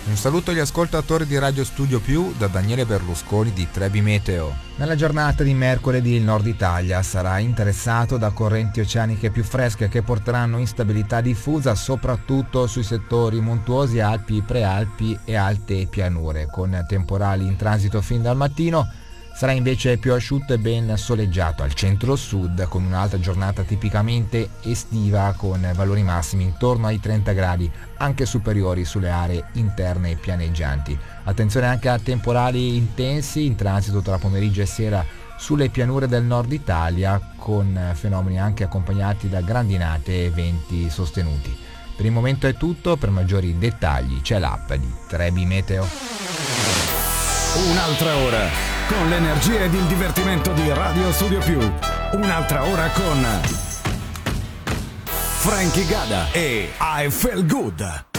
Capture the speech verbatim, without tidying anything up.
Un saluto agli ascoltatori di Radio Studio Più da Daniele Berlusconi di Trebi Meteo. Nella giornata di mercoledì il nord Italia sarà interessato da correnti oceaniche più fresche che porteranno instabilità diffusa soprattutto sui settori montuosi, Alpi, Prealpi e alte pianure, con temporali in transito fin dal mattino. Sarà invece più asciutto e ben soleggiato al centro-sud, con un'altra giornata tipicamente estiva con valori massimi intorno ai trenta gradi, anche superiori sulle aree interne e pianeggianti. Attenzione anche a temporali intensi in transito tra pomeriggio e sera sulle pianure del nord Italia, con fenomeni anche accompagnati da grandinate e venti sostenuti. Per il momento è tutto, per maggiori dettagli c'è l'app di Trebi Meteo. Un'altra ora con l'energia ed il divertimento di Radio Studio Più. Un'altra ora con Frankie Gada e I Feel Good.